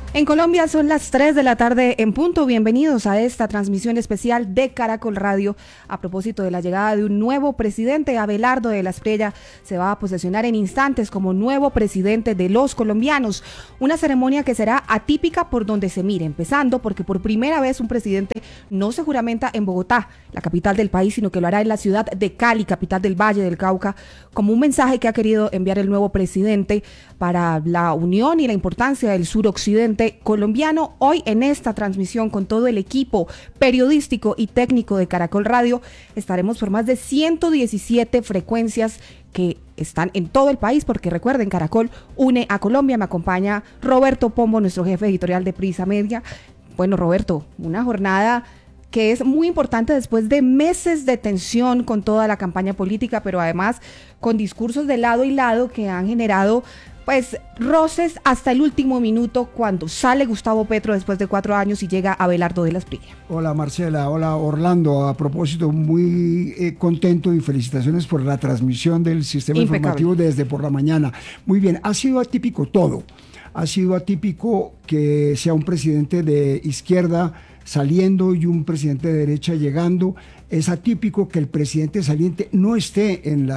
En Colombia son las 3 de la tarde en punto. Bienvenidos a esta transmisión especial de Caracol Radio. A propósito de la llegada de un nuevo presidente, Abelardo de la Espriella se va a posesionar en instantes como nuevo presidente de los colombianos. Una ceremonia que será atípica por donde se mire, empezando porque por primera vez un presidente no se juramenta en Bogotá, la capital del país, sino que lo hará en la ciudad de Cali, capital del Valle del Cauca, como un mensaje que ha querido enviar el nuevo presidente para la unión y la importancia del suroccidente colombiano. Hoy en esta transmisión con todo el equipo periodístico y técnico de Caracol Radio estaremos por más de 117 frecuencias que están en todo el país, porque recuerden, Caracol une a Colombia. Me acompaña Roberto Pombo, nuestro jefe editorial de Prisa Media. Bueno, Roberto, una jornada que es muy importante después de meses de tensión con toda la campaña política, pero además con discursos de lado y lado que han generado pues roces hasta el último minuto cuando sale Gustavo Petro después de 4 años y llega Abelardo de la Espriella. Hola Marcela, hola Orlando. A propósito, muy contento y felicitaciones por la transmisión del sistema informativo desde por la mañana. Muy bien, ha sido atípico todo. Ha sido atípico que sea un presidente de izquierda saliendo y un presidente de derecha llegando. Es atípico que el presidente saliente no esté en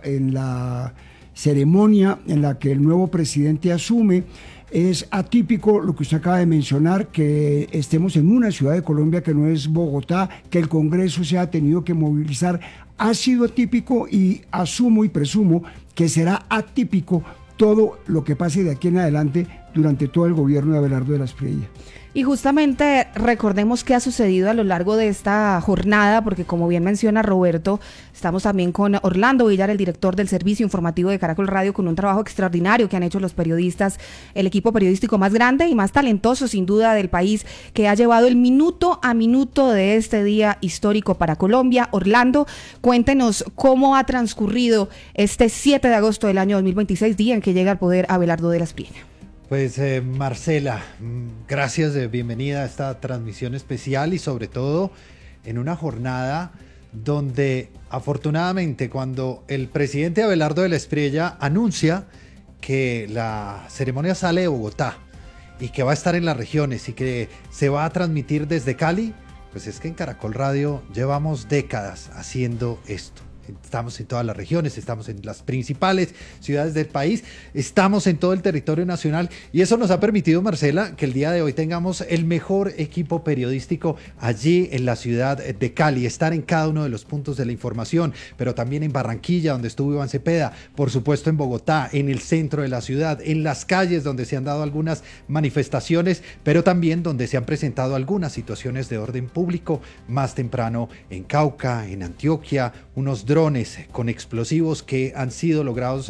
la ceremonia en la que el nuevo presidente asume. Es atípico lo que usted acaba de mencionar, que estemos en una ciudad de Colombia que no es Bogotá, que el Congreso se ha tenido que movilizar. Ha sido atípico y asumo y presumo que será atípico todo lo que pase de aquí en adelante durante todo el gobierno de Abelardo de la Espriella. Y justamente recordemos qué ha sucedido a lo largo de esta jornada, porque como bien menciona Roberto, estamos también con Orlando Villar, el director del servicio informativo de Caracol Radio, con un trabajo extraordinario que han hecho los periodistas, el equipo periodístico más grande y más talentoso sin duda del país, que ha llevado el minuto a minuto de este día histórico para Colombia. Orlando, cuéntenos cómo ha transcurrido este 7 de agosto del año 2026, día en que llega al poder Abelardo de la Espriella. Pues Marcela, gracias, bienvenida a esta transmisión especial y sobre todo en una jornada donde afortunadamente cuando el presidente Abelardo de la Espriella anuncia que la ceremonia sale de Bogotá y que va a estar en las regiones y que se va a transmitir desde Cali, pues es que en Caracol Radio llevamos décadas haciendo esto. Estamos en todas las regiones, estamos en las principales ciudades del país, estamos en todo el territorio nacional y eso nos ha permitido, Marcela, que el día de hoy tengamos el mejor equipo periodístico allí en la ciudad de Cali, estar en cada uno de los puntos de la información, pero también en Barranquilla, donde estuvo Iván Cepeda, por supuesto en Bogotá, en el centro de la ciudad, en las calles donde se han dado algunas manifestaciones, pero también donde se han presentado algunas situaciones de orden público, más temprano en Cauca, en Antioquia, unos drones con explosivos que han sido logrados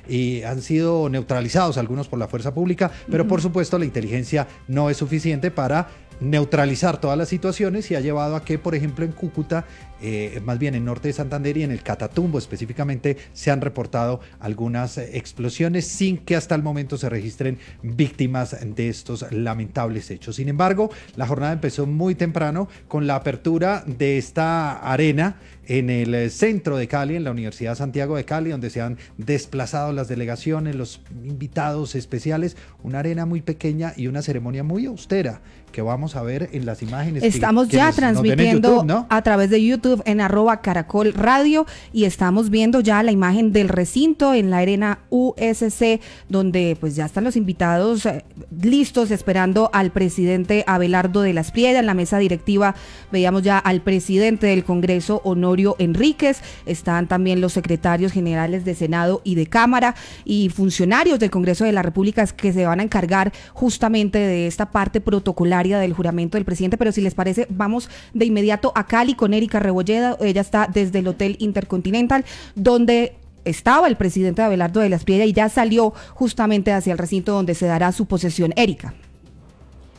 y han sido neutralizados, algunos por la fuerza pública, pero por supuesto la inteligencia no es suficiente para neutralizar todas las situaciones y ha llevado a que, por ejemplo, en Cúcuta, más bien en norte de Santander y en el Catatumbo específicamente, se han reportado algunas explosiones sin que hasta el momento se registren víctimas de estos lamentables hechos. Sin embargo, la jornada empezó muy temprano con la apertura de esta arena en el centro de Cali, en la Universidad Santiago de Cali, donde se han desplazado las delegaciones, los invitados especiales, una arena muy pequeña y una ceremonia muy austera que vamos a ver en las imágenes. Estamos ya transmitiendo YouTube, ¿no? A través de YouTube en @Caracol Radio y estamos viendo ya la imagen del recinto en la arena USC, donde pues ya están los invitados listos esperando al presidente Abelardo de la Espriella. En la mesa directiva veíamos ya al presidente del Congreso, Honorio Enríquez, están también los secretarios generales de Senado y de Cámara y funcionarios del Congreso de la República que se van a encargar justamente de esta parte protocolaria del juramento del presidente. Pero si les parece, vamos de inmediato a Cali con Erika Rebolleda. Ella está desde el Hotel Intercontinental, donde estaba el presidente Abelardo de la Espriella y ya salió justamente hacia el recinto donde se dará su posesión. Erika.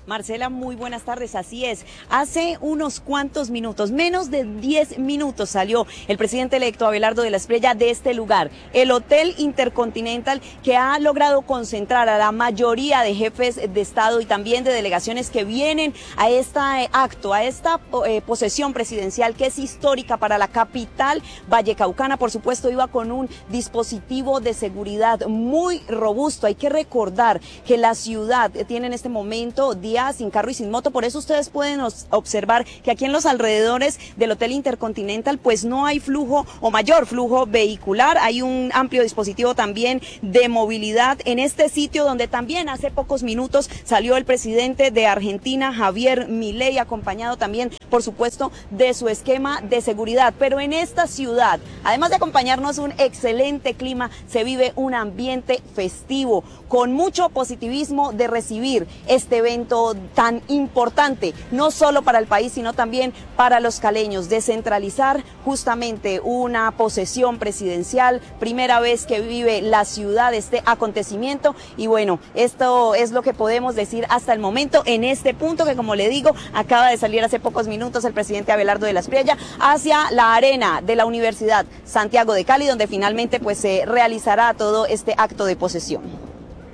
Marcela, muy buenas tardes, así es. Hace unos cuantos minutos, menos de 10 minutos, salió el presidente electo Abelardo de la Espriella de este lugar, el Hotel Intercontinental, que ha logrado concentrar a la mayoría de jefes de Estado y también de delegaciones que vienen a este acto, a esta posesión presidencial que es histórica para la capital vallecaucana. Por supuesto, iba con un dispositivo de seguridad muy robusto. Hay que recordar que la ciudad tiene en este momento días sin carro y sin moto, por eso ustedes pueden observar que aquí en los alrededores del Hotel Intercontinental pues no hay flujo o mayor flujo vehicular. Hay un amplio dispositivo también de movilidad en este sitio donde también hace pocos minutos salió el presidente de Argentina, Javier Milei, acompañado también, por supuesto, de su esquema de seguridad. Pero en esta ciudad, además de acompañarnos un excelente clima, se vive un ambiente festivo, con mucho positivismo de recibir este evento tan importante, no solo para el país, sino también para los caleños, descentralizar justamente una posesión presidencial, primera vez que vive la ciudad este acontecimiento. Y bueno, esto es lo que podemos decir hasta el momento en este punto, que como le digo, acaba de salir hace pocos minutos el presidente Abelardo de la Espriella hacia la arena de la Universidad Santiago de Cali, donde finalmente pues se realizará todo este acto de posesión.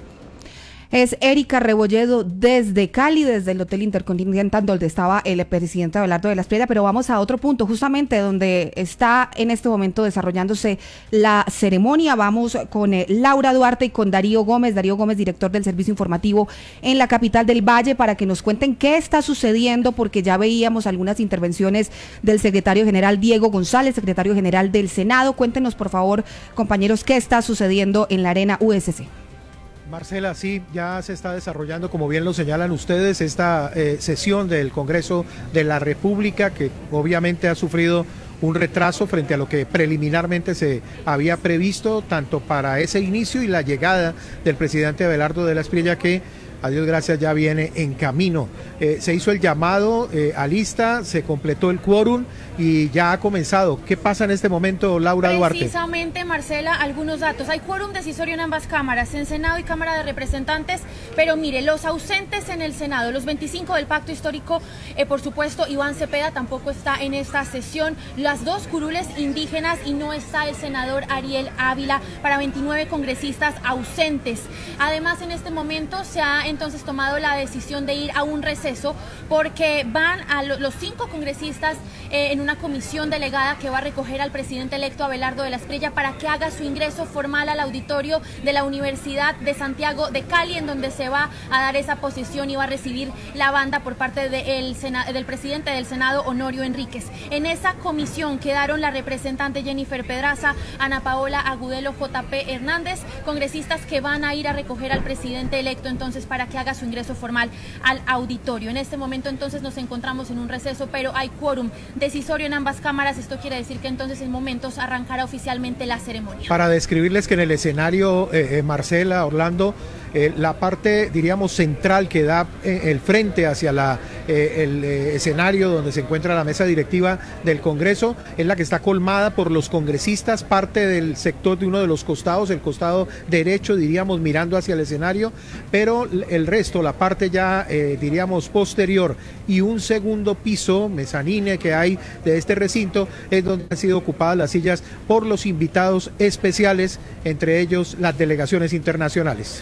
Es Erika Rebolledo desde Cali, desde el Hotel Intercontinental, donde estaba el presidente Abelardo de la Espriella. Pero vamos a otro punto, justamente donde está en este momento desarrollándose la ceremonia. Vamos con Laura Duarte y con Darío Gómez, director del Servicio Informativo en la capital del Valle, para que nos cuenten qué está sucediendo, porque ya veíamos algunas intervenciones del secretario general Diego González, secretario general del Senado. Cuéntenos, por favor, compañeros, qué está sucediendo en la arena USC. Marcela, sí, ya se está desarrollando, como bien lo señalan ustedes, esta sesión del Congreso de la República, que obviamente ha sufrido un retraso frente a lo que preliminarmente se había previsto, tanto para ese inicio y la llegada del presidente Abelardo de la Espriella, que a Dios gracias ya viene en camino. Se hizo el llamado a lista, se completó el quórum y ya ha comenzado. ¿Qué pasa en este momento, Laura Duarte? Precisamente, Marcela, algunos datos. Hay quórum decisorio en ambas cámaras, en Senado y Cámara de Representantes, pero mire, los ausentes en el Senado, los 25 del Pacto Histórico, por supuesto, Iván Cepeda tampoco está en esta sesión, las dos curules indígenas, y no está el senador Ariel Ávila, para 29 congresistas ausentes. Además, en este momento se ha entonces tomado la decisión de ir a un receso, porque van a los 5 congresistas en una comisión delegada que va a recoger al presidente electo Abelardo de la Espriella para que haga su ingreso formal al auditorio de la Universidad de Santiago de Cali, en donde se va a dar esa posesión y va a recibir la banda por parte del presidente del Senado, Honorio Enríquez. En esa comisión quedaron la representante Jennifer Pedraza, Ana Paola Agudelo, JP Hernández, congresistas que van a ir a recoger al presidente electo entonces para que haga su ingreso formal al auditorio. En este momento entonces nos encontramos en un receso, pero hay quórum decisorio en ambas cámaras. Esto quiere decir que entonces en momentos arrancará oficialmente la ceremonia. Para describirles que en el escenario, Marcela, Orlando, la parte, diríamos, central que da el frente hacia el escenario donde se encuentra la mesa directiva del Congreso, es la que está colmada por los congresistas, parte del sector de uno de los costados, el costado derecho, diríamos, mirando hacia el escenario, pero el resto, la parte ya, diríamos, posterior y un segundo piso, mezanine que hay de este recinto, es donde han sido ocupadas las sillas por los invitados especiales, entre ellos las delegaciones internacionales.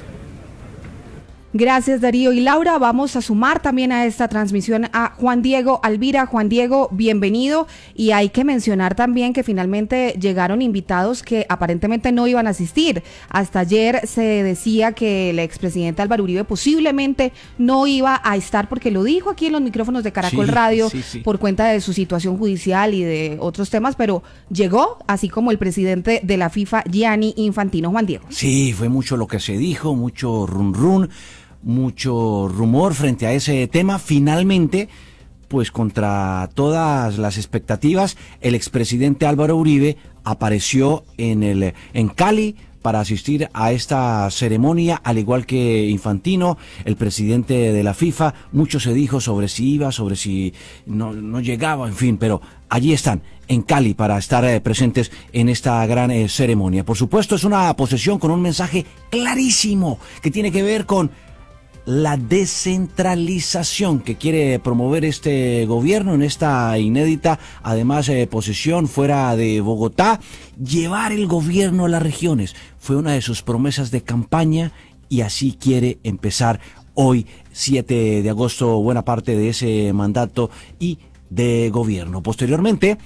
Gracias, Darío. Y Laura, vamos a sumar también a esta transmisión a Juan Diego Alvira. Juan Diego, bienvenido. Y hay que mencionar también que finalmente llegaron invitados que aparentemente no iban a asistir. Hasta ayer se decía que el expresidente Álvaro Uribe posiblemente no iba a estar, porque lo dijo aquí en los micrófonos de Caracol Radio, por cuenta de su situación judicial y de otros temas, pero llegó, así como el presidente de la FIFA, Gianni Infantino. Juan Diego. Sí, fue mucho lo que se dijo, mucho run, mucho rumor frente a ese tema. Finalmente, pues contra todas las expectativas, el expresidente Álvaro Uribe apareció en Cali para asistir a esta ceremonia, al igual que Infantino, el presidente de la FIFA. Mucho se dijo sobre si iba, sobre si no llegaba, en fin, pero allí están, en Cali, para estar presentes en esta gran ceremonia. Por supuesto, es una posesión con un mensaje clarísimo que tiene que ver con la descentralización que quiere promover este gobierno en esta inédita, además, posesión fuera de Bogotá. Llevar el gobierno a las regiones fue una de sus promesas de campaña y así quiere empezar hoy, 7 de agosto, buena parte de ese mandato y de gobierno. Posteriormente,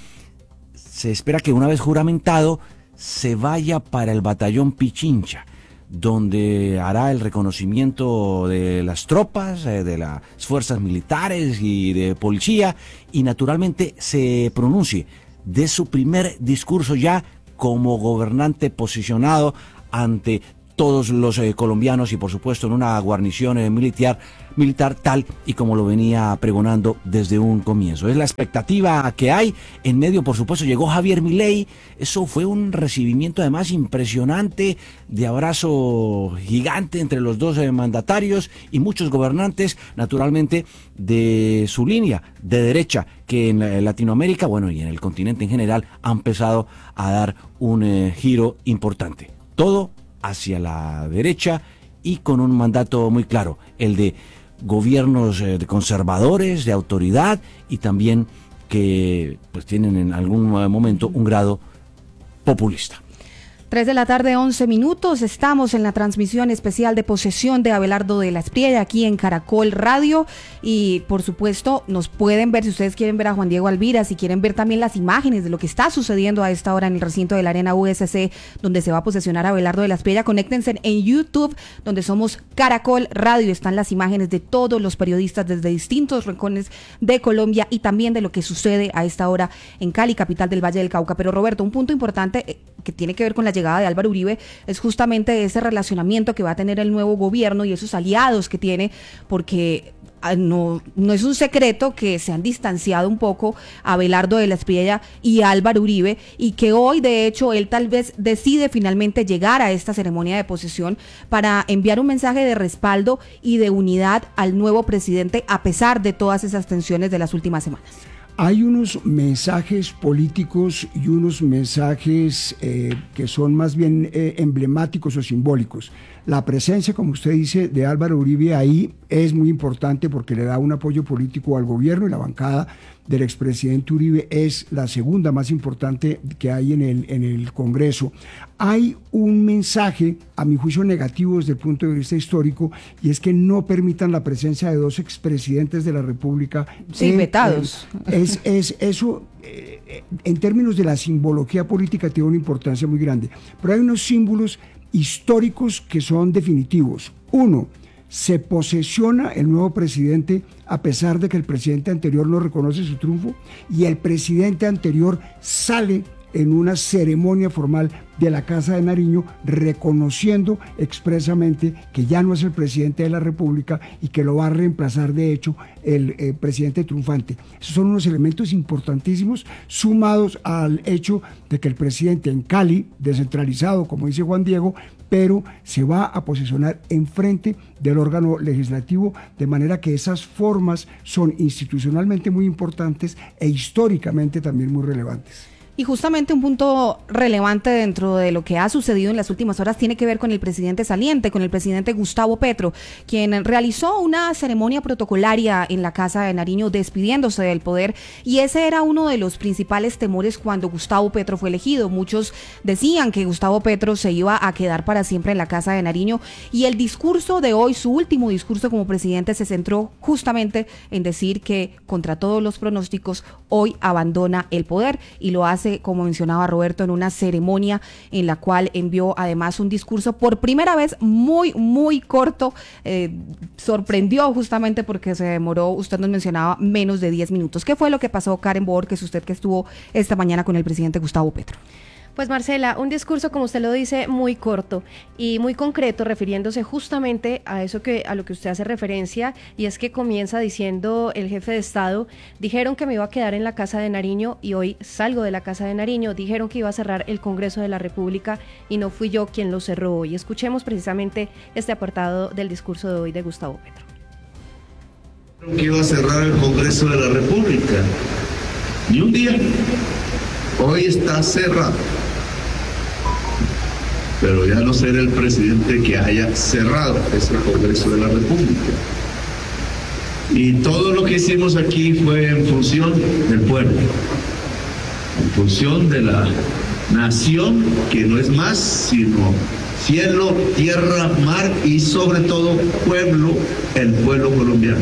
se espera que una vez juramentado se vaya para el batallón Pichincha, donde hará el reconocimiento de las tropas, de las fuerzas militares y de policía, y naturalmente se pronuncie de su primer discurso ya como gobernante posicionado ante todos los colombianos y por supuesto en una guarnición militar tal y como lo venía pregonando desde un comienzo. Es la expectativa que hay. En medio, por supuesto, llegó Javier Milei. Eso fue un recibimiento además impresionante, de abrazo gigante entre los dos mandatarios y muchos gobernantes, naturalmente, de su línea de derecha, que en Latinoamérica, bueno, y en el continente en general, ha empezado a dar un giro importante. Todo hacia la derecha y con un mandato muy claro, el de gobiernos conservadores, de autoridad y también que pues tienen en algún momento un grado populista. 3 de la tarde, 11 minutos. Estamos en la transmisión especial de posesión de Abelardo de la Espriella aquí en Caracol Radio. Y por supuesto, nos pueden ver, si ustedes quieren ver a Juan Diego Alvira, si quieren ver también las imágenes de lo que está sucediendo a esta hora en el recinto de la Arena USC, donde se va a posesionar Abelardo de la Espriella. Conéctense en YouTube, donde somos Caracol Radio. Están las imágenes de todos los periodistas desde distintos rincones de Colombia y también de lo que sucede a esta hora en Cali, capital del Valle del Cauca. Pero Roberto, un punto importante que tiene que ver con la llegada de Álvaro Uribe es justamente ese relacionamiento que va a tener el nuevo gobierno y esos aliados que tiene, porque no es un secreto que se han distanciado un poco Abelardo de la Espriella y Álvaro Uribe, y que hoy de hecho él tal vez decide finalmente llegar a esta ceremonia de posesión para enviar un mensaje de respaldo y de unidad al nuevo presidente a pesar de todas esas tensiones de las últimas semanas. Hay unos mensajes políticos y unos mensajes que son más bien emblemáticos o simbólicos. La presencia, como usted dice, de Álvaro Uribe ahí es muy importante porque le da un apoyo político al gobierno, y la bancada del expresidente Uribe es la segunda más importante que hay en el Congreso. Hay un mensaje, a mi juicio, negativo desde el punto de vista histórico, y es que no permitan la presencia de dos expresidentes de la República. Sí, vetados. Eso, en términos de la simbología política, tiene una importancia muy grande. Pero hay unos símbolos históricos que son definitivos. Uno, se posesiona el nuevo presidente a pesar de que el presidente anterior no reconoce su triunfo, y el presidente anterior sale en una ceremonia formal de la Casa de Nariño reconociendo expresamente que ya no es el presidente de la República y que lo va a reemplazar de hecho el presidente triunfante. Esos son unos elementos importantísimos, sumados al hecho de que el presidente en Cali, descentralizado, como dice Juan Diego, pero se va a posicionar enfrente del órgano legislativo, de manera que esas formas son institucionalmente muy importantes e históricamente también muy relevantes. Y justamente un punto relevante dentro de lo que ha sucedido en las últimas horas tiene que ver con el presidente saliente, con el presidente Gustavo Petro, quien realizó una ceremonia protocolaria en la Casa de Nariño despidiéndose del poder, y ese era uno de los principales temores cuando Gustavo Petro fue elegido. Muchos decían que Gustavo Petro se iba a quedar para siempre en la Casa de Nariño, y el discurso de hoy, su último discurso como presidente, se centró justamente en decir que contra todos los pronósticos hoy abandona el poder, y lo hace, como mencionaba Roberto, en una ceremonia en la cual envió además un discurso por primera vez muy corto. Sorprendió justamente porque se demoró, usted nos mencionaba, menos de 10 minutos. ¿Qué fue lo que pasó, Karen Borges, usted que estuvo esta mañana con el presidente Gustavo Petro? Pues Marcela, un discurso, como usted lo dice, muy corto y muy concreto, refiriéndose justamente a lo que usted hace referencia, y es que comienza diciendo el jefe de Estado: dijeron que me iba a quedar en la Casa de Nariño y hoy salgo de la Casa de Nariño, dijeron que iba a cerrar el Congreso de la República y no fui yo quien lo cerró hoy. Escuchemos precisamente este apartado del discurso de hoy de Gustavo Petro. Dijeron que iba a cerrar el Congreso de la República, ni un día, hoy está cerrado. pero ya no seré el presidente que haya cerrado ese Congreso de la República. Y todo lo que hicimos aquí fue en función del pueblo, en función de la nación, que no es más sino cielo, tierra, mar y sobre todo pueblo, el pueblo colombiano.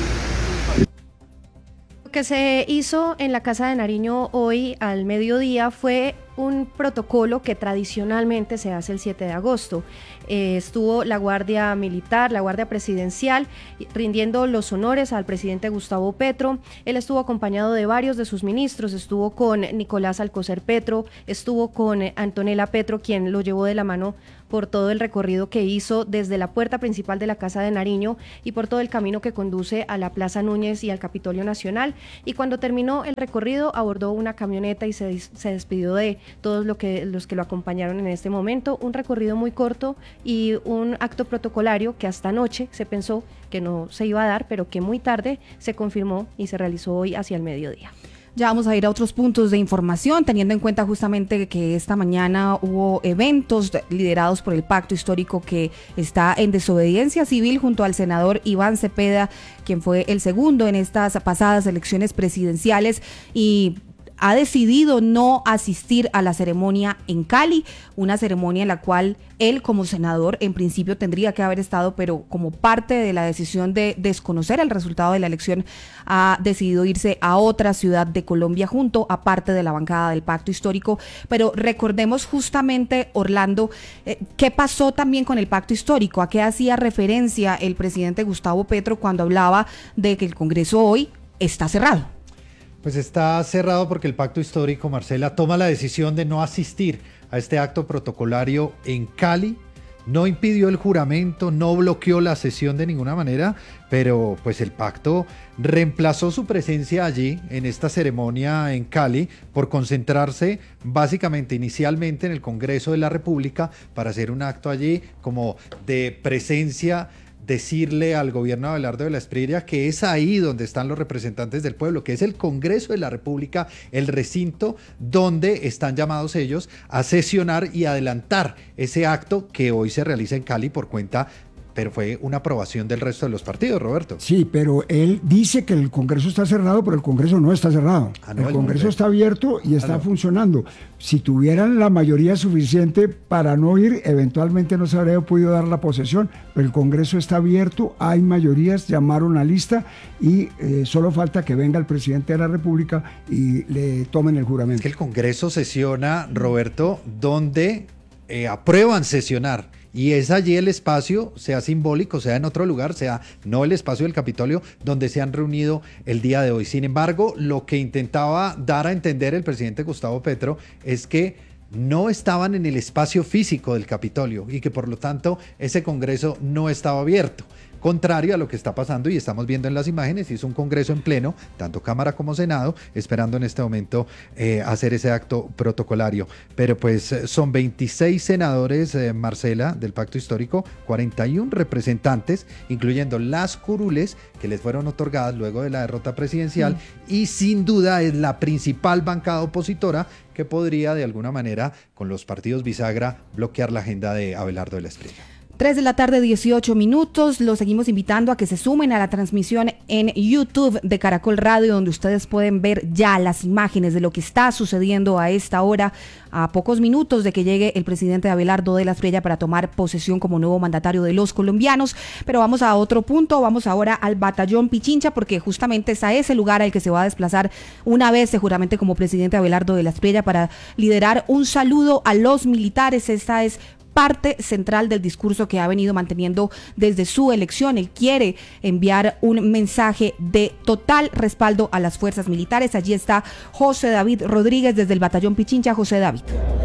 Lo que se hizo en la Casa de Nariño hoy al mediodía fue un protocolo que tradicionalmente se hace el 7 de agosto. Estuvo la Guardia Militar, la Guardia Presidencial, rindiendo los honores al presidente Gustavo Petro. Él estuvo acompañado de varios de sus ministros, estuvo con Nicolás Alcocer Petro, estuvo con Antonella Petro, quien lo llevó de la mano por todo el recorrido que hizo desde la puerta principal de la Casa de Nariño y por todo el camino que conduce a la Plaza Núñez y al Capitolio Nacional. Y cuando terminó el recorrido, abordó una camioneta y se despidió de todos los que lo acompañaron en este momento. Un recorrido muy corto y un acto protocolario que hasta anoche se pensó que no se iba a dar, pero que muy tarde se confirmó y se realizó hoy hacia el mediodía. Ya vamos a ir a otros puntos de información, teniendo en cuenta justamente que esta mañana hubo eventos liderados por el Pacto Histórico, que está en desobediencia civil junto al senador Iván Cepeda, quien fue el segundo en estas pasadas elecciones presidenciales, y ha decidido no asistir a la ceremonia en Cali, una ceremonia en la cual él como senador en principio tendría que haber estado, pero como parte de la decisión de desconocer el resultado de la elección, ha decidido irse a otra ciudad de Colombia junto a parte de la bancada del Pacto Histórico. Pero recordemos justamente, Orlando, qué pasó también con el Pacto Histórico, a qué hacía referencia el presidente Gustavo Petro cuando hablaba de que el Congreso hoy está cerrado. Pues está cerrado porque el Pacto Histórico, Marcela, toma la decisión de no asistir a este acto protocolario en Cali. No impidió el juramento, no bloqueó la sesión de ninguna manera, pero pues el pacto reemplazó su presencia allí en esta ceremonia en Cali por concentrarse básicamente inicialmente en el Congreso de la República para hacer un acto allí como de presencia, decirle al gobierno de Abelardo de la Espriella que es ahí donde están los representantes del pueblo, que es el Congreso de la República, el recinto donde están llamados ellos a sesionar y adelantar ese acto que hoy se realiza en Cali por cuenta, pero fue una aprobación del resto de los partidos, Roberto. Sí, pero él dice que el Congreso está cerrado, pero el Congreso no está cerrado. El Congreso está abierto y está funcionando. Si tuvieran la mayoría suficiente para no ir, eventualmente no se habría podido dar la posesión, pero el Congreso está abierto, hay mayorías, llamaron a lista y solo falta que venga el presidente de la República y le tomen el juramento. Es que el Congreso sesiona, Roberto, donde aprueban sesionar. Y es allí el espacio, sea simbólico, sea en otro lugar, sea no el espacio del Capitolio, donde se han reunido el día de hoy. Sin embargo, lo que intentaba dar a entender el presidente Gustavo Petro es que no estaban en el espacio físico del Capitolio y que por lo tanto ese Congreso no estaba abierto. Contrario a lo que está pasando y estamos viendo en las imágenes, es un Congreso en pleno, tanto Cámara como Senado, esperando en este momento hacer ese acto protocolario. Pero pues son 26 senadores, Marcela, del Pacto Histórico, 41 representantes, incluyendo las curules que les fueron otorgadas luego de la derrota presidencial, y sin duda es la principal bancada opositora que podría de alguna manera, con los partidos bisagra, bloquear la agenda de Abelardo de la Espriella. 3 de la tarde, 18 minutos. Los seguimos invitando a que se sumen a la transmisión en YouTube de Caracol Radio, donde ustedes pueden ver ya las imágenes de lo que está sucediendo a esta hora, a pocos minutos de que llegue el presidente Abelardo de la Espriella para tomar posesión como nuevo mandatario de los colombianos. Pero vamos a otro punto, vamos ahora al Batallón Pichincha, porque justamente es a ese lugar al que se va a desplazar una vez se juramente como presidente Abelardo de la Espriella para liderar un saludo a los militares. Esta es parte central del discurso que ha venido manteniendo desde su elección. Él quiere enviar un mensaje de total respaldo a las fuerzas militares. Allí está José David Rodríguez desde el Batallón Pichincha. José David.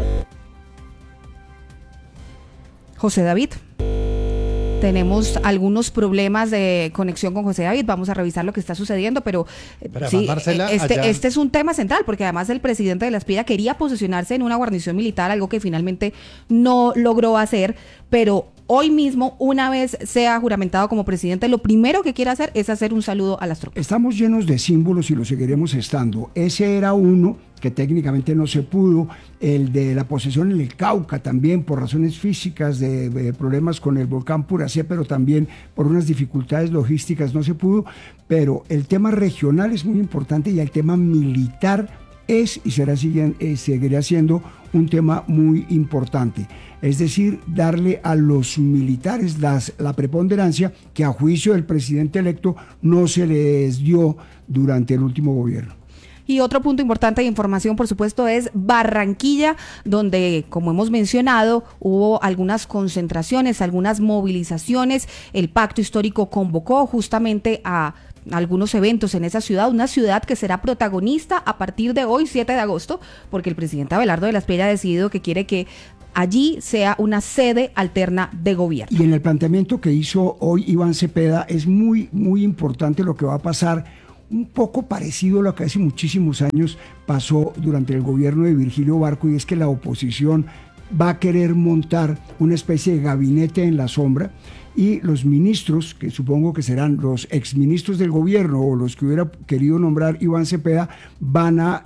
José David. Tenemos algunos problemas de conexión con José David, vamos a revisar lo que está sucediendo, pero sí, Marcela, este es un tema central, porque además el presidente de la Espriella quería posicionarse en una guarnición militar, algo que finalmente no logró hacer, pero hoy mismo, una vez sea juramentado como presidente, lo primero que quiere hacer es hacer un saludo a las tropas. Estamos llenos de símbolos y lo seguiremos estando. Ese era uno que técnicamente no se pudo, el de la posesión en el Cauca también por razones físicas, de problemas con el volcán Puracé, pero también por unas dificultades logísticas no se pudo, pero el tema regional es muy importante y el tema militar es y seguirá siendo un tema muy importante. Es decir, darle a los militares la preponderancia que a juicio del presidente electo no se les dio durante el último gobierno. Y otro punto importante de información, por supuesto, es Barranquilla, donde, como hemos mencionado, hubo algunas concentraciones, algunas movilizaciones. El Pacto Histórico convocó justamente a algunos eventos en esa ciudad, una ciudad que será protagonista a partir de hoy, 7 de agosto, porque el presidente Abelardo de la Espriella ha decidido que quiere que allí sea una sede alterna de gobierno. Y en el planteamiento que hizo hoy Iván Cepeda es muy, muy importante lo que va a pasar, un poco parecido a lo que hace muchísimos años pasó durante el gobierno de Virgilio Barco, y es que la oposición va a querer montar una especie de gabinete en la sombra, y los ministros, que supongo que serán los exministros del gobierno o los que hubiera querido nombrar Iván Cepeda, van a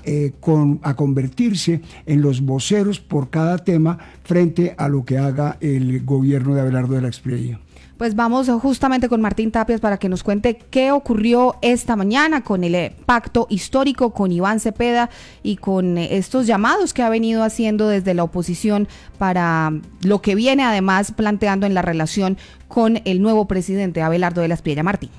convertirse en los voceros por cada tema frente a lo que haga el gobierno de Abelardo de la Espriella. Pues vamos justamente con Martín Tapias para que nos cuente qué ocurrió esta mañana con el pacto histórico, con Iván Cepeda y con estos llamados que ha venido haciendo desde la oposición para lo que viene además planteando en la relación con el nuevo presidente Abelardo de la Espriella. Martín.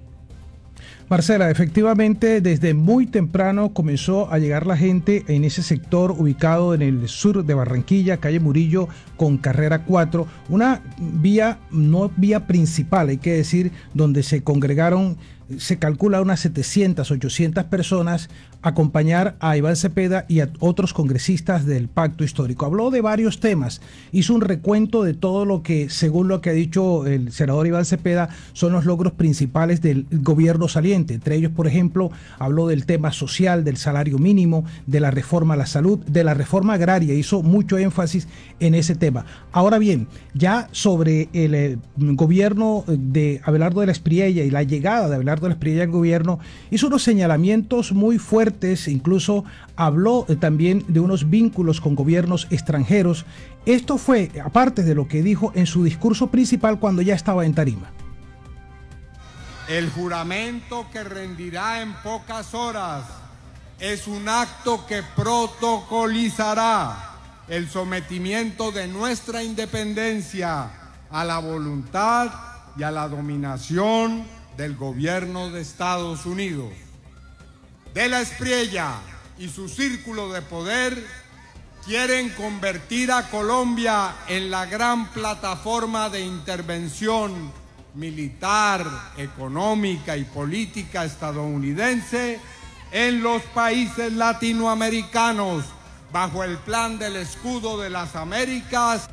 Marcela, efectivamente, desde muy temprano comenzó a llegar la gente en ese sector ubicado en el sur de Barranquilla, calle Murillo con carrera 4, una vía, no vía principal, hay que decir, donde se congregaron, se calcula unas 700, 800 personas a acompañar a Iván Cepeda y a otros congresistas del Pacto Histórico. Habló de varios temas, hizo un recuento de todo lo que, según lo que ha dicho el senador Iván Cepeda, son los logros principales del gobierno saliente. Entre ellos, por ejemplo, habló del tema social, del salario mínimo, de la reforma a la salud, de la reforma agraria, hizo mucho énfasis en ese tema. Ahora bien, ya sobre el gobierno de Abelardo de la Espriella y la llegada de Abelardo de la Espriella al gobierno, hizo unos señalamientos muy fuertes, incluso habló también de unos vínculos con gobiernos extranjeros. Esto fue, aparte de lo que dijo en su discurso principal cuando ya estaba en tarima. El juramento que rendirá en pocas horas es un acto que protocolizará el sometimiento de nuestra independencia a la voluntad y a la dominación del gobierno de Estados Unidos. De la Espriella y su círculo de poder quieren convertir a Colombia en la gran plataforma de intervención militar, económica y política estadounidense en los países latinoamericanos bajo el plan del escudo de las Américas.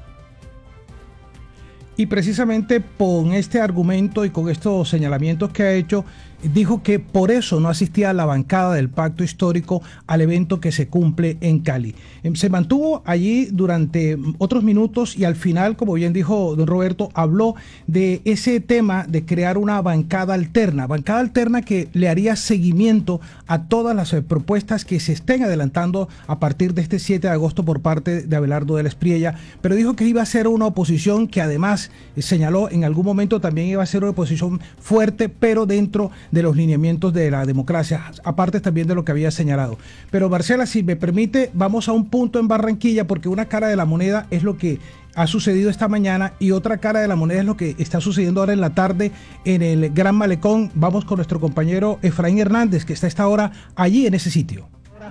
Y precisamente con este argumento y con estos señalamientos que ha hecho, dijo que por eso no asistía a la bancada del Pacto Histórico al evento que se cumple en Cali. Se mantuvo allí durante otros minutos y al final, como bien dijo don Roberto, habló de ese tema de crear una bancada alterna que le haría seguimiento a todas las propuestas que se estén adelantando a partir de este 7 de agosto por parte de Abelardo de la Espriella, pero dijo que iba a ser una oposición que además señaló en algún momento también iba a ser una oposición fuerte, pero dentro de los lineamientos de la democracia, aparte también de lo que había señalado. Pero Marcela, si me permite, vamos a un punto en Barranquilla, porque una cara de la moneda es lo que ha sucedido esta mañana y otra cara de la moneda es lo que está sucediendo ahora en la tarde en el Gran Malecón. Vamos con nuestro compañero Efraín Hernández, que está a esta hora allí en ese sitio.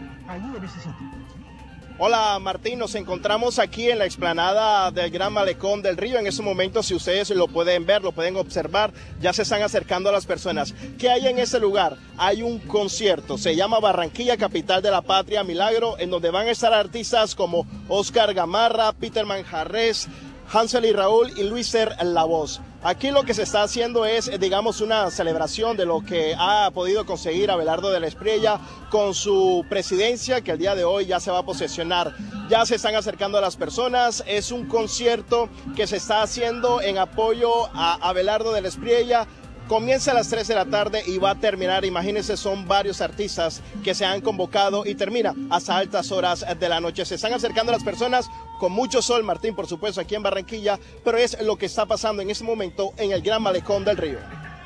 Hola Martín, nos encontramos aquí en la explanada del Gran Malecón del Río. En estos momentos, si ustedes lo pueden ver, lo pueden observar, ya se están acercando a las personas. ¿Qué hay en ese lugar? Hay un concierto, se llama Barranquilla, Capital de la Patria, Milagro, en donde van a estar artistas como Oscar Gamarra, Peter Manjarres, Hansel y Raúl y Luis Ser La Voz. Aquí lo que se está haciendo es, digamos, una celebración de lo que ha podido conseguir Abelardo de la Espriella con su presidencia, que el día de hoy ya se va a posesionar. Ya se están acercando a las personas, es un concierto que se está haciendo en apoyo a Abelardo de la Espriella. Comienza a las 3 de la tarde y va a terminar, imagínense, son varios artistas que se han convocado y termina hasta altas horas de la noche. Se están acercando las personas con mucho sol, Martín, por supuesto, aquí en Barranquilla, pero es lo que está pasando en este momento en el Gran Malecón del Río.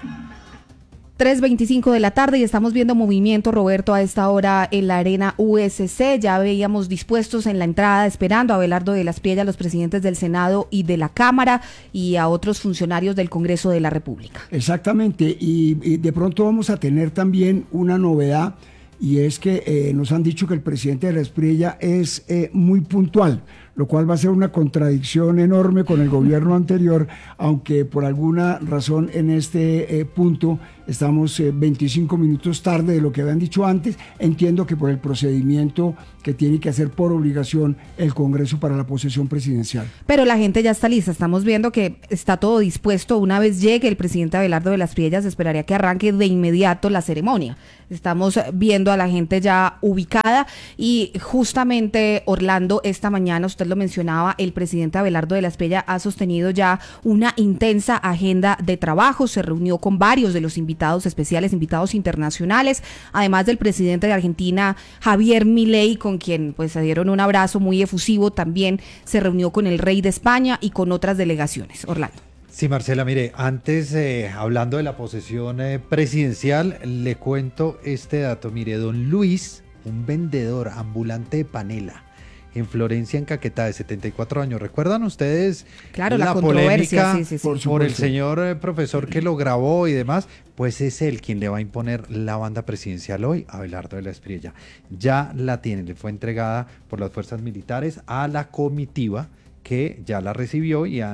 3:25 de la tarde y estamos viendo movimiento, Roberto, a esta hora en la arena USC. Ya veíamos dispuestos en la entrada, esperando a Abelardo de la Espriella, a los presidentes del Senado y de la Cámara y a otros funcionarios del Congreso de la República. Exactamente, y de pronto vamos a tener también una novedad, y es que nos han dicho que el presidente de la Espriella es muy puntual, lo cual va a ser una contradicción enorme con el gobierno anterior, aunque por alguna razón en este punto estamos 25 minutos tarde de lo que habían dicho antes. Entiendo que por el procedimiento que tiene que hacer por obligación el Congreso para la posesión presidencial. Pero la gente ya está lista, estamos viendo que está todo dispuesto. Una vez llegue el presidente Abelardo de la Espriella, se esperaría que arranque de inmediato la ceremonia. Estamos viendo a la gente ya ubicada y justamente, Orlando, esta mañana, usted lo mencionaba, el presidente Abelardo de la Espriella ha sostenido ya una intensa agenda de trabajo, se reunió con varios de los invitados especiales, invitados internacionales, además del presidente de Argentina, Javier Milei, con quien pues se dieron un abrazo muy efusivo. También se reunió con el rey de España y con otras delegaciones. Orlando. Sí, Marcela, mire, antes hablando de la posesión presidencial, le cuento este dato. Mire, don Luis, un vendedor ambulante de panela en Florencia, en Caquetá, de 74 años. ¿Recuerdan ustedes la polémica sí, por el señor profesor que lo grabó y demás? Pues es él quien le va a imponer la banda presidencial hoy a Abelardo de la Espriella. Ya la tiene, le fue entregada por las fuerzas militares a la comitiva, que ya la recibió y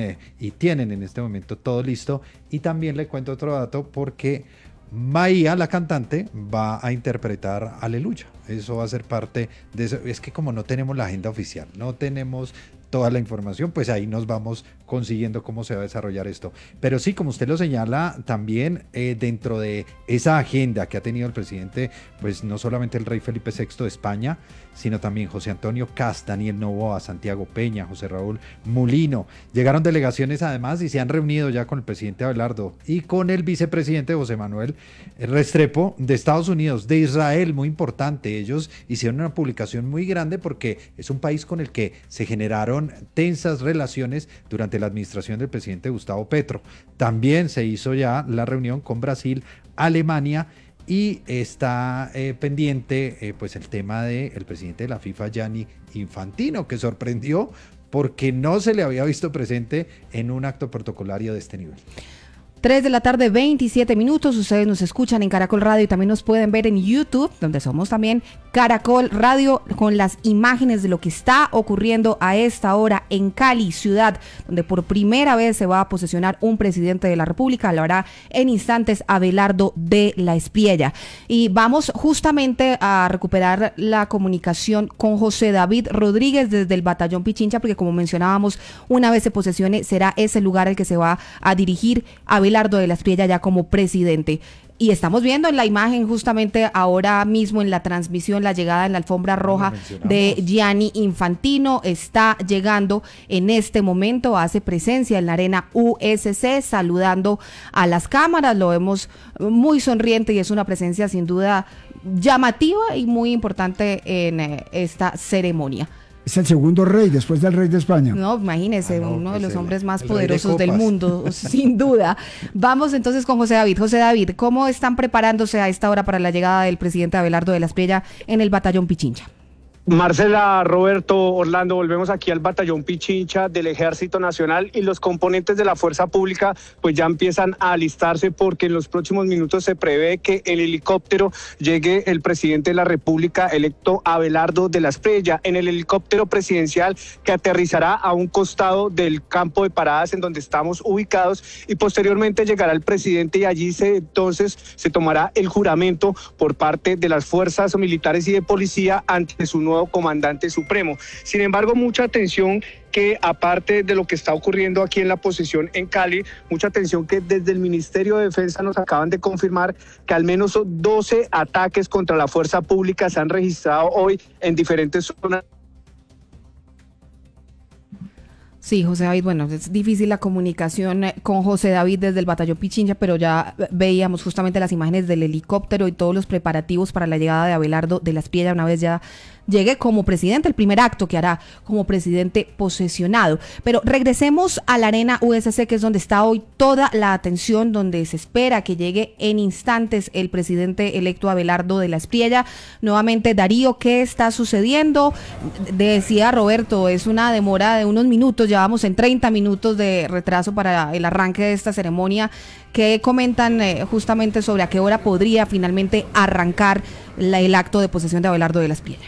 tienen en este momento todo listo. Y también le cuento otro dato, porque Maía, la cantante, va a interpretar Aleluya. Eso va a ser parte de eso. Es que como no tenemos la agenda oficial, no tenemos toda la información, pues ahí nos vamos consiguiendo cómo se va a desarrollar esto. Pero sí, como usted lo señala, también dentro de esa agenda que ha tenido el presidente, pues no solamente el rey Felipe VI de España, sino también José Antonio Cast, Daniel Noboa, Santiago Peña, José Raúl Mulino. Llegaron delegaciones además y se han reunido ya con el presidente Abelardo y con el vicepresidente José Manuel Restrepo de Estados Unidos, de Israel, muy importante. Ellos hicieron una publicación muy grande porque es un país con el que se generaron tensas relaciones durante la administración del presidente Gustavo Petro. También se hizo ya la reunión con Brasil, Alemania, y está pendiente pues el tema del presidente de la FIFA, Gianni Infantino, que sorprendió porque no se le había visto presente en un acto protocolario de este nivel. 3 de la tarde, 27 minutos. Ustedes nos escuchan en Caracol Radio y también nos pueden ver en YouTube, donde somos también Caracol Radio, con las imágenes de lo que está ocurriendo a esta hora en Cali, ciudad donde por primera vez se va a posesionar un presidente de la República. Lo hará en instantes Abelardo de la Espriella. Y vamos justamente a recuperar la comunicación con José David Rodríguez desde el Batallón Pichincha, porque como mencionábamos, una vez se posesione, será ese lugar al que se va a dirigir Abelardo de la Espriella ya como presidente. Y estamos viendo en la imagen justamente ahora mismo en la transmisión la llegada en la alfombra roja de Gianni Infantino. Está llegando en este momento, hace presencia en la arena USC, saludando a las cámaras. Lo vemos muy sonriente y es una presencia sin duda llamativa y muy importante en esta ceremonia. Es el segundo rey, después del rey de España. No, imagínese, uno de los hombres más poderosos del mundo, sin duda. Vamos entonces con José David. José David, ¿cómo están preparándose a esta hora para la llegada del presidente Abelardo de la Espriella en el Batallón Pichincha? Marcela, Roberto, Orlando, volvemos aquí al Batallón Pichincha del Ejército Nacional y los componentes de la Fuerza Pública pues ya empiezan a alistarse porque en los próximos minutos se prevé que en helicóptero llegue el presidente de la República electo Abelardo de la Espriella, en el helicóptero presidencial que aterrizará a un costado del campo de paradas en donde estamos ubicados y posteriormente llegará el presidente y allí entonces se tomará el juramento por parte de las fuerzas militares y de policía ante su nuevo nuevo comandante supremo. Sin embargo, mucha atención que aparte de lo que está ocurriendo aquí en la posición en Cali, mucha atención que desde el Ministerio de Defensa nos acaban de confirmar que al menos 12 ataques contra la fuerza pública se han registrado hoy en diferentes zonas. Sí, José David, bueno, es difícil la comunicación con José David desde el batallón Pichincha, pero ya veíamos justamente las imágenes del helicóptero y todos los preparativos para la llegada de Abelardo de la Espriella una vez ya llegue como presidente, el primer acto que hará como presidente posesionado. Pero regresemos a la arena USC, que es donde está hoy toda la atención, donde se espera que llegue en instantes el presidente electo Abelardo de la Espriella. Nuevamente, Darío, ¿qué está sucediendo? Decía Roberto, es una demora de unos minutos, ya vamos en 30 minutos de retraso para el arranque de esta ceremonia. ¿Qué comentan justamente sobre a qué hora podría finalmente arrancar el acto de posesión de Abelardo de la Espriella?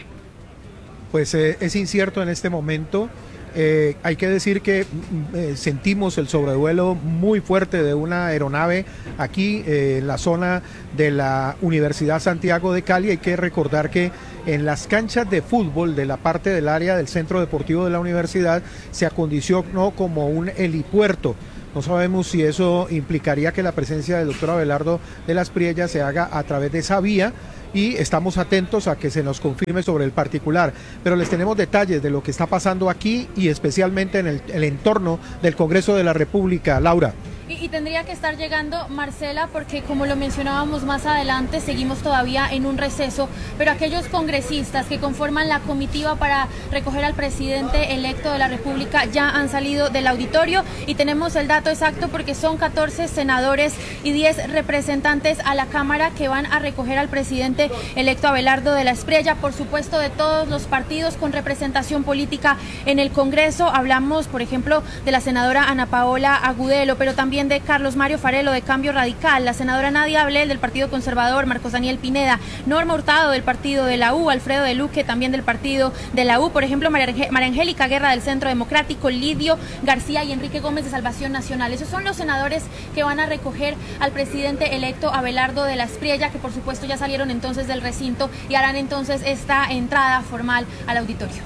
Pues es incierto en este momento. Hay que decir que sentimos el sobrevuelo muy fuerte de una aeronave aquí en la zona de la Universidad Santiago de Cali. Hay que recordar que en las canchas de fútbol de la parte del área del centro deportivo de la universidad se acondicionó como un helipuerto. No sabemos si eso implicaría que la presencia del doctor Abelardo de la Espriella se haga a través de esa vía, y estamos atentos a que se nos confirme sobre el particular, pero les tenemos detalles de lo que está pasando aquí y especialmente en el entorno del Congreso de la República. Laura. Y tendría que estar llegando Marcela, porque como lo mencionábamos más adelante, seguimos todavía en un receso, pero aquellos congresistas que conforman la comitiva para recoger al presidente electo de la República ya han salido del auditorio, y tenemos el dato exacto porque son 14 senadores y 10 representantes a la Cámara que van a recoger al presidente electo Abelardo de la Espriella, por supuesto de todos los partidos con representación política en el Congreso. Hablamos, por ejemplo, de la senadora Ana Paola Agudelo, pero también de Carlos Mario Farelo de Cambio Radical, la senadora Nadia Ablel del Partido Conservador, Marcos Daniel Pineda, Norma Hurtado del partido de la U, Alfredo de Luque también del partido de la U, por ejemplo María Angélica Guerra del Centro Democrático, Lidio García y Enrique Gómez de Salvación Nacional. Esos son los senadores que van a recoger al presidente electo Abelardo de la Espriella, que por supuesto ya salieron entonces del recinto y harán entonces esta entrada formal al auditorio.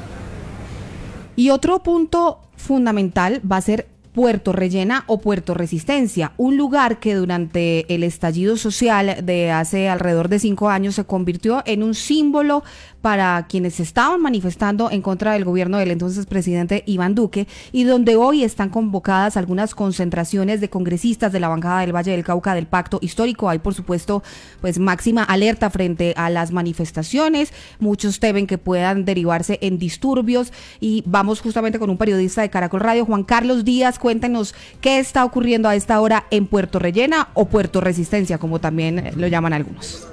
Y otro punto fundamental va a ser Puerto Rellena o Puerto Resistencia, un lugar que durante el estallido social de hace alrededor de 5 años se convirtió en un símbolo para quienes estaban manifestando en contra del gobierno del entonces presidente Iván Duque, y donde hoy están convocadas algunas concentraciones de congresistas de la bancada del Valle del Cauca del Pacto Histórico. Hay, por supuesto, pues máxima alerta frente a las manifestaciones. Muchos temen que puedan derivarse en disturbios, y vamos justamente con un periodista de Caracol Radio, Juan Carlos Díaz. Cuéntenos qué está ocurriendo a esta hora en Puerto Rellena o Puerto Resistencia, como también lo llaman algunos.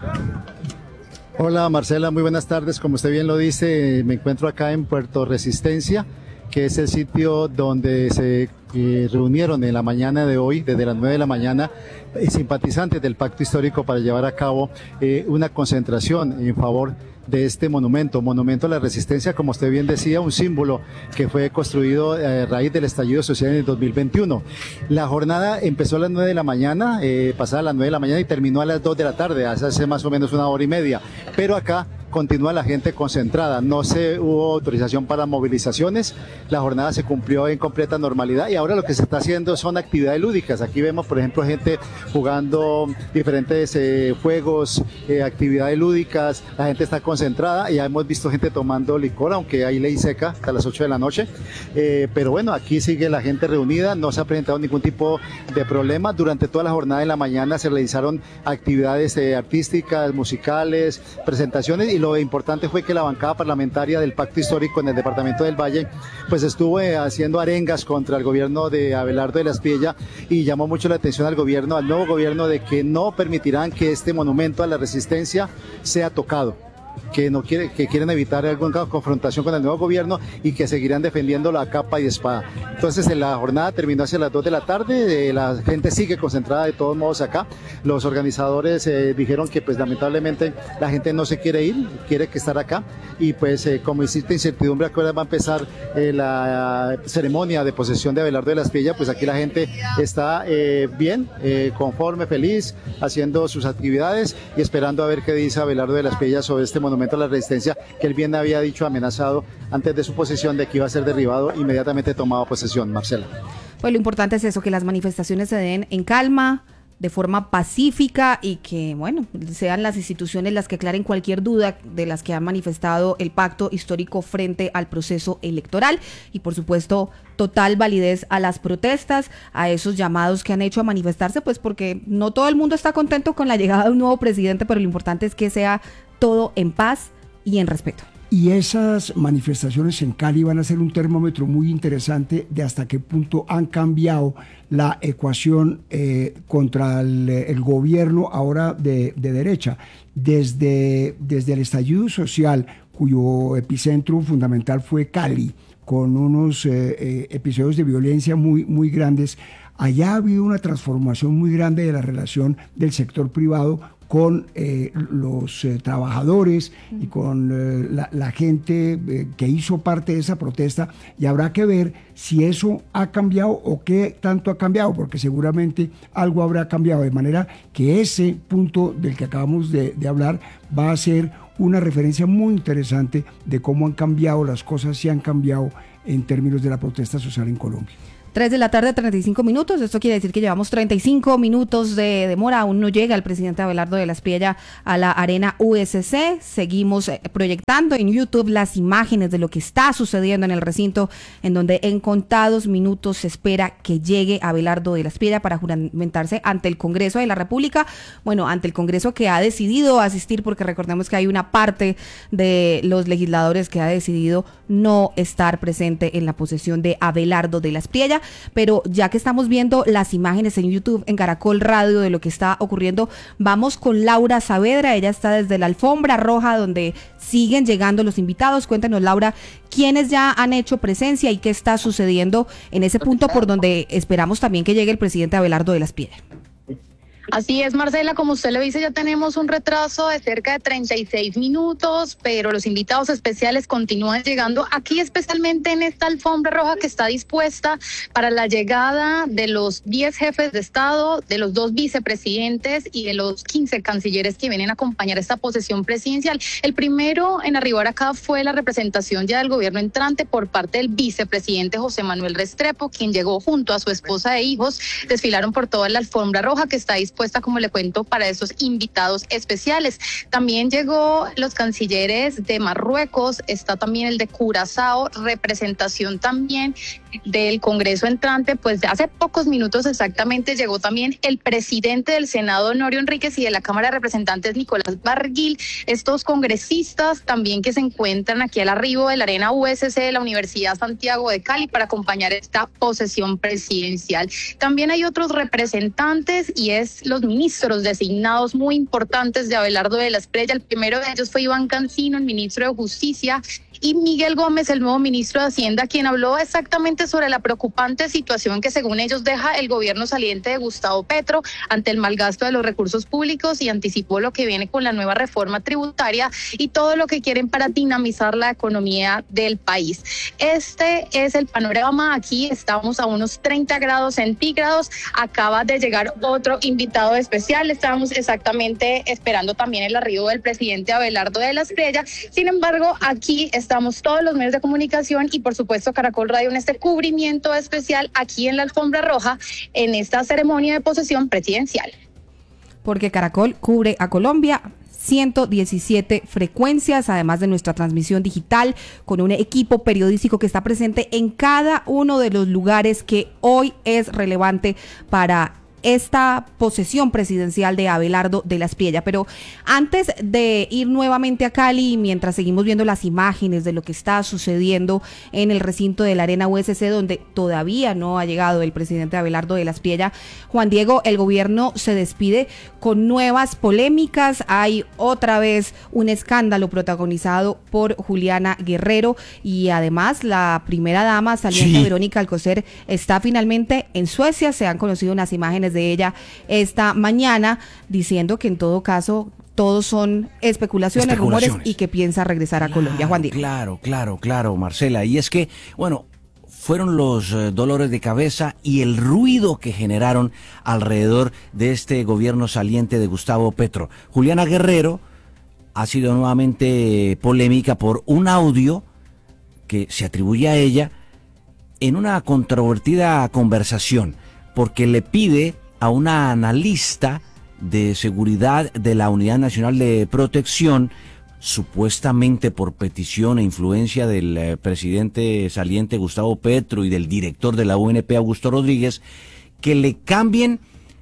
Hola Marcela, muy buenas tardes. Como usted bien lo dice, me encuentro acá en Puerto Resistencia, que es el sitio donde se reunieron en la mañana de hoy, desde las 9 de la mañana, simpatizantes del Pacto Histórico para llevar a cabo una concentración en favor de este monumento a la resistencia, como usted bien decía, un símbolo que fue construido a raíz del estallido social en el 2021. La jornada empezó a las 9 de la mañana, pasada las 9 de la mañana y terminó a las 2 de la tarde, hace más o menos 1 hora y media, pero acá continúa la gente concentrada, no se hubo autorización para movilizaciones, la jornada se cumplió en completa normalidad y ahora lo que se está haciendo son actividades lúdicas. Aquí vemos, por ejemplo, gente jugando diferentes juegos, actividades lúdicas, la gente está concentrada y ya hemos visto gente tomando licor, aunque hay ley seca hasta las 8 de la noche, pero bueno, aquí sigue la gente reunida, no se ha presentado ningún tipo de problema. Durante toda la jornada de la mañana se realizaron actividades artísticas, musicales, presentaciones, y lo importante fue que la bancada parlamentaria del Pacto Histórico en el departamento del Valle pues estuvo haciendo arengas contra el gobierno de Abelardo de la Espriella y llamó mucho la atención al nuevo gobierno de que no permitirán que este monumento a la resistencia sea tocado, que quieren evitar alguna confrontación con el nuevo gobierno y que seguirán defendiéndolo a capa y espada. Entonces la jornada terminó hacia las 2 de la tarde, la gente sigue concentrada de todos modos acá. Los organizadores dijeron que pues lamentablemente la gente no se quiere ir, quiere que estar acá, y pues como existe incertidumbre a qué hora va a empezar la ceremonia de posesión de Abelardo de la Espriella, pues aquí la gente está bien, conforme, feliz, haciendo sus actividades y esperando a ver qué dice Abelardo de la Espriella sobre este Monumento a la Resistencia, que él bien había dicho, amenazado antes de su posesión de que iba a ser derribado, inmediatamente tomaba posesión. Marcela. Pues lo importante es eso, que las manifestaciones se den en calma, de forma pacífica y que, bueno, sean las instituciones las que aclaren cualquier duda de las que han manifestado el pacto histórico frente al proceso electoral y, por supuesto, total validez a las protestas, a esos llamados que han hecho a manifestarse, pues porque no todo el mundo está contento con la llegada de un nuevo presidente, pero lo importante es que sea todo en paz y en respeto. Y esas manifestaciones en Cali van a ser un termómetro muy interesante de hasta qué punto han cambiado la ecuación contra el gobierno ahora de derecha. Desde el estallido social, cuyo epicentro fundamental fue Cali, con unos episodios de violencia muy grandes, allá ha habido una transformación muy grande de la relación del sector privado con los trabajadores y con la gente que hizo parte de esa protesta, y habrá que ver si eso ha cambiado o qué tanto ha cambiado, porque seguramente algo habrá cambiado, de manera que ese punto del que acabamos de hablar va a ser una referencia muy interesante de cómo han cambiado las cosas, si han cambiado en términos de la protesta social en Colombia. 3 de la tarde, 35 minutos. Esto quiere decir que llevamos 35 minutos de demora. Aún no llega el presidente Abelardo de la Espriella a la Arena USC. Seguimos proyectando en YouTube las imágenes de lo que está sucediendo en el recinto, en donde en contados minutos se espera que llegue Abelardo de la Espriella para juramentarse ante el Congreso de la República. Bueno, ante el Congreso que ha decidido asistir, porque recordemos que hay una parte de los legisladores que ha decidido no estar presente en la posesión de Abelardo de la Espriella. Pero ya que estamos viendo las imágenes en YouTube, en Caracol Radio, de lo que está ocurriendo, vamos con Laura Saavedra. Ella está desde la alfombra roja, donde siguen llegando los invitados. Cuéntanos, Laura, quiénes ya han hecho presencia y qué está sucediendo en ese punto por donde esperamos también que llegue el presidente Abelardo de la Espriella. Así es, Marcela, como usted lo dice, ya tenemos un retraso de cerca de 36 minutos, pero los invitados especiales continúan llegando aquí, especialmente en esta alfombra roja que está dispuesta para la llegada de los 10 jefes de Estado, de los 2 vicepresidentes y de los 15 cancilleres que vienen a acompañar esta posesión presidencial. El primero en arribar acá fue la representación ya del gobierno entrante por parte del vicepresidente José Manuel Restrepo, quien llegó junto a su esposa e hijos, desfilaron por toda la alfombra roja que está dispuesta, como le cuento, para esos invitados especiales. También llegó los cancilleres de Marruecos, está también el de Curazao, representación también del Congreso entrante. Pues de hace pocos minutos exactamente llegó también el presidente del Senado, Honorio Enríquez, y de la Cámara de Representantes, Nicolás Barguil. Estos congresistas también que se encuentran aquí al arribo de la Arena USC de la Universidad Santiago de Cali para acompañar esta posesión presidencial. También hay otros representantes, y es los ministros designados muy importantes de Abelardo de la Espriella. El primero de ellos fue Iván Cancino, el ministro de Justicia, y Miguel Gómez, el nuevo ministro de Hacienda, quien habló exactamente sobre la preocupante situación que, según ellos, deja el gobierno saliente de Gustavo Petro ante el malgasto de los recursos públicos, y anticipó lo que viene con la nueva reforma tributaria y todo lo que quieren para dinamizar la economía del país. Este es el panorama. Aquí estamos a unos 30 grados centígrados. Acaba de llegar otro invitado especial. Estábamos exactamente esperando también el arribo del presidente Abelardo de la Espriella. Sin embargo, aquí estamos todos los medios de comunicación y, por supuesto, Caracol Radio en este cubrimiento especial aquí en la alfombra roja en esta ceremonia de posesión presidencial. Porque Caracol cubre a Colombia, 117 frecuencias, además de nuestra transmisión digital, con un equipo periodístico que está presente en cada uno de los lugares que hoy es relevante para esta posesión presidencial de Abelardo de la Espriella. Pero antes de ir nuevamente a Cali, mientras seguimos viendo las imágenes de lo que está sucediendo en el recinto de la Arena USC, donde todavía no ha llegado el presidente Abelardo de la Espriella, Juan Diego, el gobierno se despide con nuevas polémicas. Hay otra vez un escándalo protagonizado por Juliana Guerrero, y además la primera dama saliente, Verónica Alcocer, está finalmente en Suecia. Se han conocido unas imágenes de ella esta mañana diciendo que en todo caso todos son especulaciones, rumores, y que piensa regresar a Colombia. Juan Diego. Claro, Marcela. Y es que, bueno, fueron los dolores de cabeza y el ruido que generaron alrededor de este gobierno saliente de Gustavo Petro. Juliana Guerrero ha sido nuevamente polémica por un audio que se atribuye a ella en una controvertida conversación, porque le pide a una analista de seguridad de la Unidad Nacional de Protección, supuestamente por petición e influencia del presidente saliente Gustavo Petro y del director de la UNP Augusto Rodríguez, que le cambien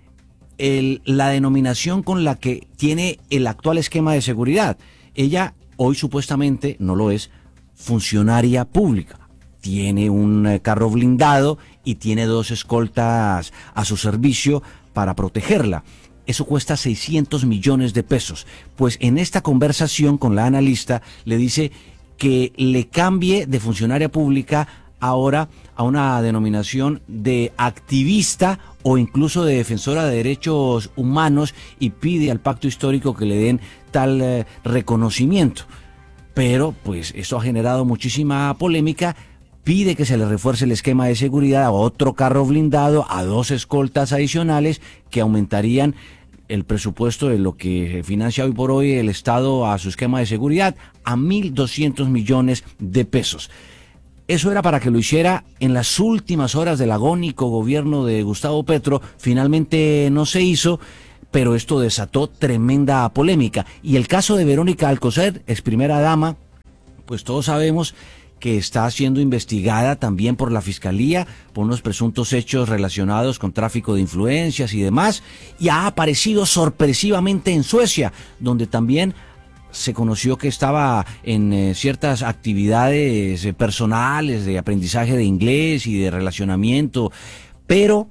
la denominación con la que tiene el actual esquema de seguridad. Ella hoy supuestamente no lo es, funcionaria pública. Tiene un carro blindado y tiene 2 escoltas a su servicio para protegerla. Eso cuesta 600 millones de pesos. Pues en esta conversación con la analista le dice que le cambie de funcionaria pública ahora a una denominación de activista o incluso de defensora de derechos humanos, y pide al pacto histórico que le den tal reconocimiento. Pero pues eso ha generado muchísima polémica. Pide que se le refuerce el esquema de seguridad a otro carro blindado, a 2 escoltas adicionales que aumentarían el presupuesto de lo que financia hoy por hoy el Estado a su esquema de seguridad a 1.200 millones de pesos. Eso era para que lo hiciera en las últimas horas del agónico gobierno de Gustavo Petro. Finalmente no se hizo, pero esto desató tremenda polémica. Y el caso de Verónica Alcocer, ex primera dama, pues todos sabemos que está siendo investigada también por la Fiscalía por unos presuntos hechos relacionados con tráfico de influencias y demás, y ha aparecido sorpresivamente en Suecia, donde también se conoció que estaba en ciertas actividades personales de aprendizaje de inglés y de relacionamiento, pero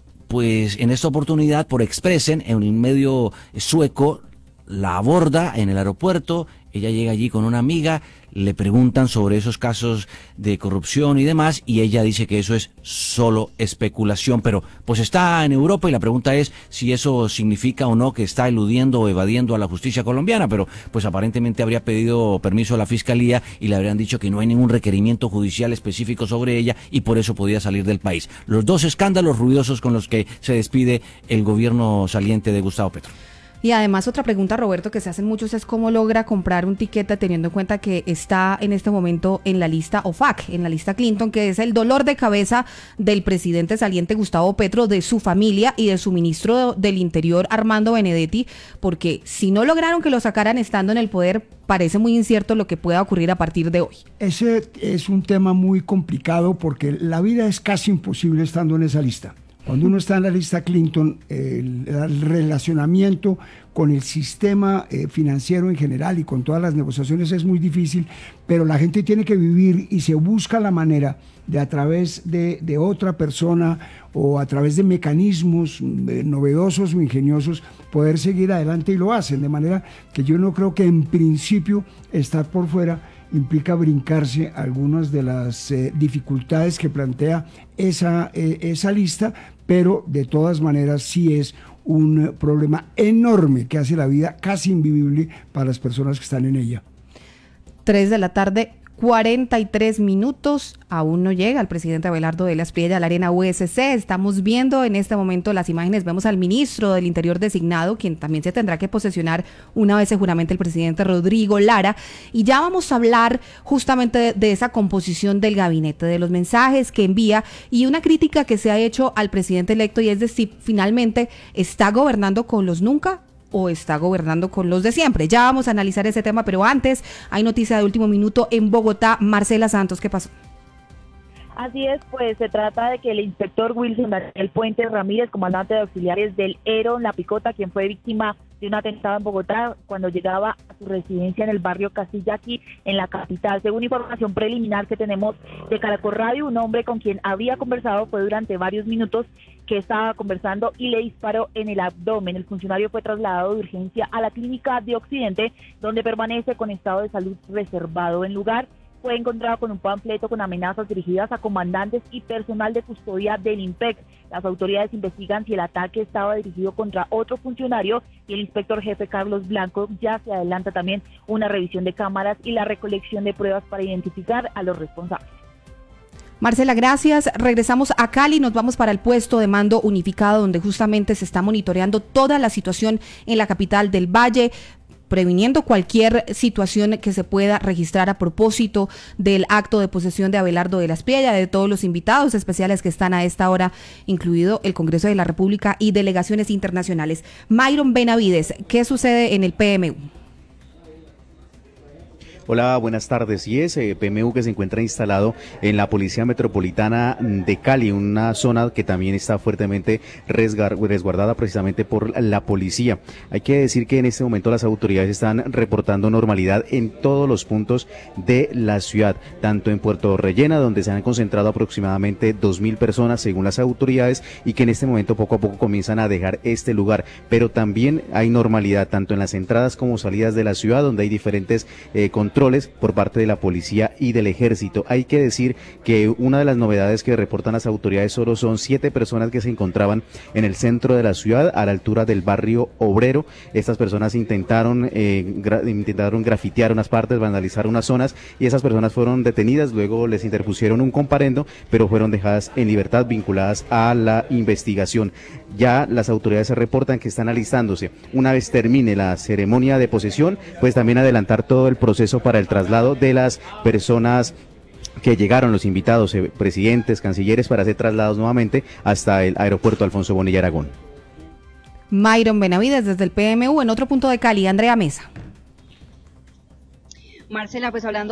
pues en esta oportunidad por Expressen, en un medio sueco, la aborda en el aeropuerto. Ella llega allí con una amiga, le preguntan sobre esos casos de corrupción y demás, y ella dice que eso es solo especulación, pero pues está en Europa y la pregunta es si eso significa o no que está eludiendo o evadiendo a la justicia colombiana, pero pues aparentemente habría pedido permiso a la Fiscalía y le habrían dicho que no hay ningún requerimiento judicial específico sobre ella y por eso podía salir del país. Los 2 escándalos ruidosos con los que se despide el gobierno saliente de Gustavo Petro. Y además otra pregunta, Roberto, que se hacen muchos es cómo logra comprar un tiquete teniendo en cuenta que está en este momento en la lista OFAC, en la lista Clinton, que es el dolor de cabeza del presidente saliente Gustavo Petro, de su familia y de su ministro del Interior Armando Benedetti, porque si no lograron que lo sacaran estando en el poder, parece muy incierto lo que pueda ocurrir a partir de hoy. Ese es un tema muy complicado porque la vida es casi imposible estando en esa lista. Cuando uno está en la lista Clinton, el relacionamiento con el sistema financiero en general y con todas las negociaciones es muy difícil, pero la gente tiene que vivir y se busca la manera de a través de otra persona o a través de mecanismos novedosos o ingeniosos poder seguir adelante, y lo hacen, de manera que yo no creo que en principio estar por fuera implica brincarse algunas de las dificultades que plantea esa lista, pero de todas maneras sí es un problema enorme que hace la vida casi invivible para las personas que están en ella. 3 de la tarde, 43 minutos, aún no llega el presidente Abelardo de la Espriella a la Arena USC. Estamos viendo en este momento las imágenes, vemos al ministro del Interior designado, quien también se tendrá que posesionar una vez se juramente el presidente Rodrigo Lara, y ya vamos a hablar justamente de esa composición del gabinete, de los mensajes que envía y una crítica que se ha hecho al presidente electo, y es de si finalmente está gobernando con los nunca o está gobernando con los de siempre. Ya vamos a analizar ese tema, pero antes hay noticia de último minuto en Bogotá. Marcela Santos, ¿qué pasó? Así es, pues se trata de que el inspector Wilson Daniel Puentes Ramírez, comandante de auxiliares del ERO La Picota, quien fue víctima de un atentado en Bogotá cuando llegaba a su residencia en el barrio Castilla, aquí en la capital. Según información preliminar que tenemos de Caracol Radio, un hombre con quien había conversado fue durante varios minutos que estaba conversando y le disparó en el abdomen. El funcionario fue trasladado de urgencia a la clínica de Occidente, donde permanece con estado de salud reservado. En lugar fue encontrado con un panfleto con amenazas dirigidas a comandantes y personal de custodia del IMPEC. Las autoridades investigan si el ataque estaba dirigido contra otro funcionario, y el inspector jefe Carlos Blanco ya se adelanta también una revisión de cámaras y la recolección de pruebas para identificar a los responsables. Marcela, gracias. Regresamos a Cali, nos vamos para el puesto de mando unificado, donde justamente se está monitoreando toda la situación en la capital del Valle. previniendo cualquier situación que se pueda registrar a propósito del acto de posesión de Abelardo de la Espriella, de todos los invitados especiales que están a esta hora, incluido el Congreso de la República y delegaciones internacionales. Myron Benavides, ¿qué sucede en el PMU? Hola, buenas tardes. Y es PMU que se encuentra instalado en la Policía Metropolitana de Cali, una zona que también está fuertemente resguardada precisamente por la policía. Hay que decir que en este momento las autoridades están reportando normalidad en todos los puntos de la ciudad, tanto en Puerto Rellena, donde se han concentrado aproximadamente 2.000 personas según las autoridades, y que en este momento poco a poco comienzan a dejar este lugar. Pero también hay normalidad tanto en las entradas como salidas de la ciudad, donde hay diferentes controles por parte de la policía y del ejército. Hay que decir que una de las novedades que reportan las autoridades solo son 7 personas que se encontraban en el centro de la ciudad, a la altura del barrio Obrero. Estas personas intentaron grafitear unas partes, vandalizar unas zonas, y esas personas fueron detenidas. Luego les interpusieron un comparendo, pero fueron dejadas en libertad, vinculadas a la investigación. Ya las autoridades se reportan que están alistándose, una vez termine la ceremonia de posesión, pues también adelantar todo el proceso para el traslado de las personas que llegaron, los invitados, presidentes, cancilleres, para ser trasladados nuevamente hasta el aeropuerto Alfonso Bonilla Aragón. Myron Benavides desde el PMU. En otro punto de Cali, Andrea Mesa. Marcela, pues hablando